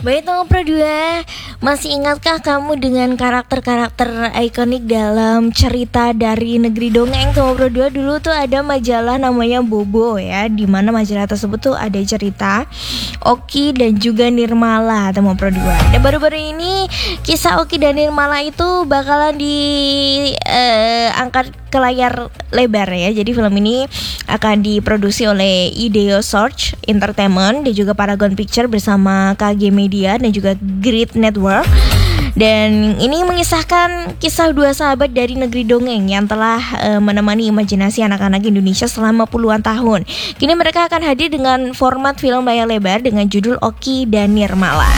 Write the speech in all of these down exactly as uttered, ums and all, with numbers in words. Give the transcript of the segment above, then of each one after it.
Baik Tomo Pro dua, masih ingatkah kamu dengan karakter-karakter ikonik dalam cerita dari negeri dongeng? Tomo Pro dua dulu tuh ada majalah namanya Bobo ya, di mana majalah tersebut tuh ada cerita Oki dan juga Nirmala, Tomo Pro dua. Dan baru-baru ini kisah Oki dan Nirmala itu bakalan diangkat ke layar lebar ya. Jadi film ini akan diproduksi oleh Ideo Search Entertainment dan juga Paragon Picture bersama K G Media dan juga Grid Network. Dan ini mengisahkan kisah dua sahabat dari negeri dongeng yang telah e, menemani imajinasi anak-anak Indonesia selama puluhan tahun. Kini mereka akan hadir dengan format film layar lebar dengan judul Oki dan Nirmala.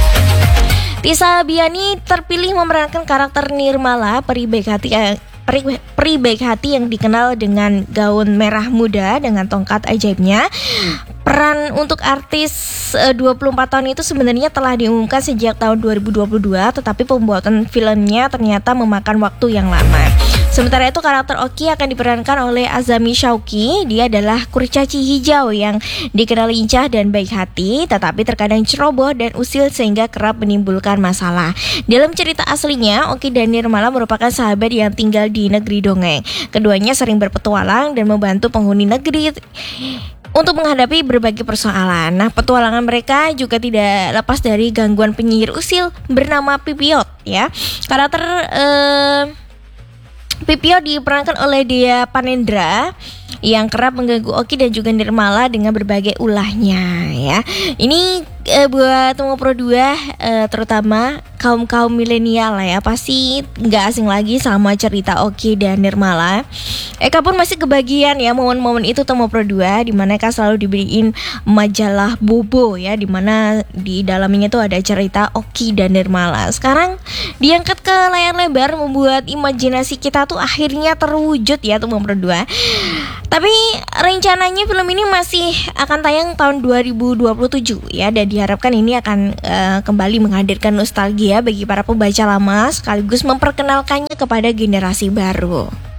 Tisa Biani terpilih memerankan karakter Nirmala, peri baik hati eh, Peri, peri baik hati yang dikenal dengan gaun merah muda dengan tongkat ajaibnya. Peran untuk artis uh, dua puluh empat tahun itu sebenarnya telah diumumkan sejak tahun dua ribu dua puluh dua, tetapi pembuatan filmnya ternyata memakan waktu yang lama. Sementara itu karakter Oki akan diperankan oleh Azami Shauki. Dia adalah kurcaci hijau yang dikenal lincah dan baik hati, tetapi terkadang ceroboh dan usil sehingga kerap menimbulkan masalah. Dalam cerita aslinya, Oki dan Nirmala merupakan sahabat yang tinggal di negeri dongeng. Keduanya sering berpetualang dan membantu penghuni negeri untuk menghadapi berbagai persoalan. Nah, petualangan mereka juga tidak lepas dari gangguan penyihir usil bernama Pipiot ya. Karakter eh, Pipiot diperankan oleh Dea Panendra yang kerap mengganggu Oki dan juga Nirmala dengan berbagai ulahnya ya. Ini eh, buat Tomo Pro dua eh, terutama kaum-kaum milenial lah ya, pasti nggak asing lagi sama cerita Oki dan Nirmala. Eka pun masih kebagian ya momen-momen itu Tomo Pro dua, dimana Eka selalu dibeliin majalah Bobo ya, dimana di dalamnya tuh ada cerita Oki dan Nirmala. Sekarang diangkat ke layar lebar, membuat imajinasi kita tuh akhirnya terwujud ya Tomo Pro dua. Tapi rencananya film ini masih akan tayang tahun dua ribu dua puluh tujuh ya, dan diharapkan ini akan uh, kembali menghadirkan nostalgia bagi para pembaca lama sekaligus memperkenalkannya kepada generasi baru.